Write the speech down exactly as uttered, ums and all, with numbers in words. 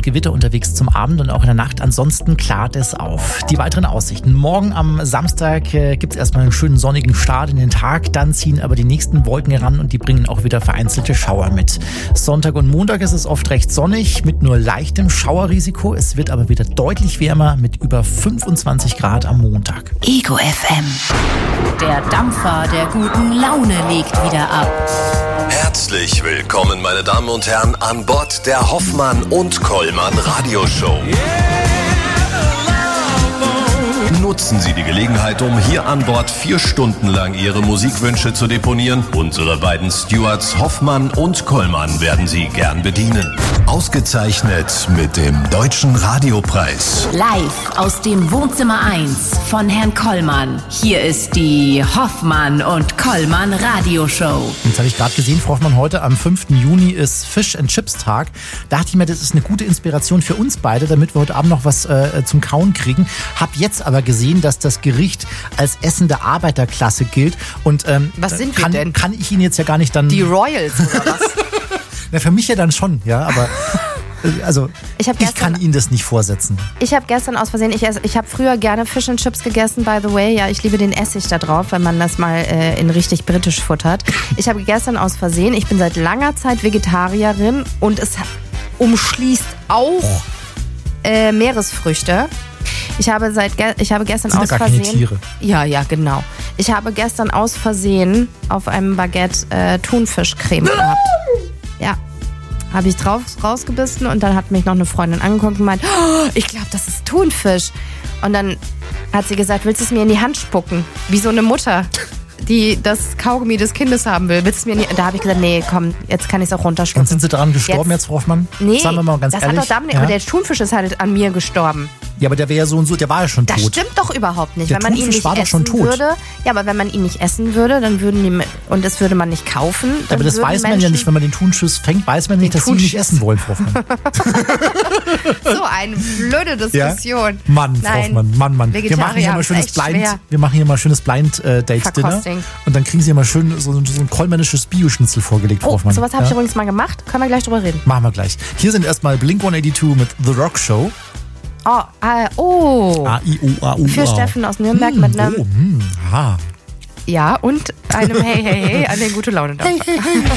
Gewitter unterwegs zum Abend und auch in der Nacht. Ansonsten klart es auf. Die weiteren Aussichten. Morgen am Samstag äh, gibt es erstmal einen schönen sonnigen Start in den Tag. Dann ziehen aber die nächsten Wolken heran und die bringen auch wieder vereinzelte Schauer mit. Sonntag und Montag ist es oft recht sonnig mit nur leichtem Schauerrisiko. Es wird aber wieder deutlich wärmer mit über fünfundzwanzig Grad am Montag. Ego F M. Der Dampfer der guten Laune legt wieder ab. Herzlich willkommen, meine Damen und Herren, an Bord der Hoffmann und Kollmann Radioshow. Nutzen Sie die Gelegenheit, um hier an Bord vier Stunden lang Ihre Musikwünsche zu deponieren. Unsere beiden Stewards Hoffmann und Kollmann werden Sie gern bedienen. Ausgezeichnet mit dem Deutschen Radiopreis. Live aus dem Wohnzimmer eins von Herrn Kollmann. Hier ist die Hoffmann und Kollmann Radioshow. Jetzt habe ich gerade gesehen, Frau Hoffmann, heute am fünften Juni ist Fish and Chips Tag. Da dachte ich mir, das ist eine gute Inspiration für uns beide, damit wir heute Abend noch was äh, zum Kauen kriegen. Hab jetzt aber gesehen, dass das Gericht als Essen der Arbeiterklasse gilt. Und ähm, was sind wir kann, denn? Kann ich Ihnen jetzt ja gar nicht dann... Die Royals oder was? Na, für mich ja dann schon, ja, aber... Also, ich, ich, ich kann Ihnen das nicht vorsetzen. Ich habe gestern aus Versehen, ich, ich habe früher gerne Fish and Chips gegessen, by the way. Ja, ich liebe den Essig da drauf, wenn man das mal äh, in richtig britisch futtert. Ich habe gestern aus Versehen, ich bin seit langer Zeit Vegetarierin und es umschließt auch äh, Meeresfrüchte. Ich habe, seit ge- ich habe gestern sind aus ja gar Versehen... keine Tiere. Ja, ja, genau. Ich habe gestern aus Versehen auf einem Baguette äh, Thunfischcreme gehabt. Ja. Habe ich drauf rausgebissen und dann hat mich noch eine Freundin angeguckt und gemeint, oh, ich glaube, das ist Thunfisch. Und dann hat sie gesagt, willst du es mir in die Hand spucken? Wie so eine Mutter, die das Kaugummi des Kindes haben will. Willst du mir in die... Da habe ich gesagt, nee, komm, jetzt kann ich es auch runterspucken. Und sind Sie daran gestorben jetzt, jetzt Frau Hoffmann? Nee, sagen wir mal ganz das ehrlich. hat doch damit, ja? aber der Thunfisch ist halt an mir gestorben. Ja, aber der wäre ja so und so, der war ja schon das tot. Das stimmt doch überhaupt nicht. Der wenn man ihn Thunfisch nicht war doch schon essen tot. würde, ja, aber wenn man ihn nicht essen würde, dann würden die und es würde man nicht kaufen. Ja, aber das weiß man Menschen ja nicht, wenn man den Thunfisch fängt, weiß man nicht, dass sie ihn nicht essen wollen, Frau Hoffmann. So eine blöde Diskussion. Ja? Mann, Frau Nein, Hoffmann, Mann, Mann. Wir machen hier mal schönes Blind, wir machen hier mal schönes Blind äh, Date Dinner und dann kriegen Sie mal schön so, so ein kollmännisches Bio-Schnitzel vorgelegt, Frau oh, Hoffmann. Sowas habe ja? ich übrigens mal gemacht. Können wir gleich drüber reden. Machen wir gleich. Hier sind erstmal Blink one eighty-two mit The Rock Show. Oh, äh, oh. A I O A U A. Für Steffen aus Nürnberg hm, mit einem... Oh, hm, ha. Ja, und einem Hey, hey, hey an den gute Laune. Hey, hey, hey.